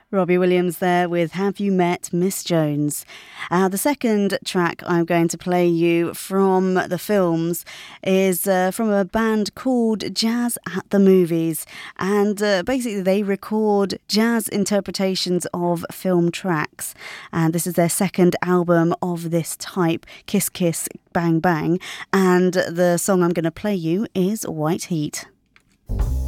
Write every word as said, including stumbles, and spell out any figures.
Robbie Williams there with Have You Met Miss Jones? Uh, the second track I'm going to play you from the films is uh, from a band called Jazz at the Movies. And uh, basically they record jazz interpretations of film tracks. And this is their second album of this type, Kiss Kiss Bang Bang. And the song I'm going to play you is White Heat.